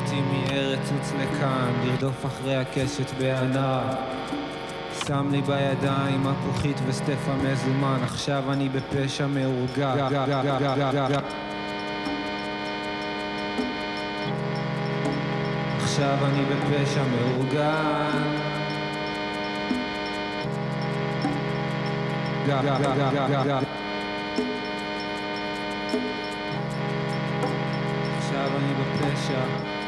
עפתי מארץ עוץ לכאן, לרדוף אחרי הקשת בענק. שם לי בידיים מפוחית וסטפה מזומן, עכשיו אני בפשע מאורגן. עכשיו אני בפשע מאורגן. עכשיו אני בפשע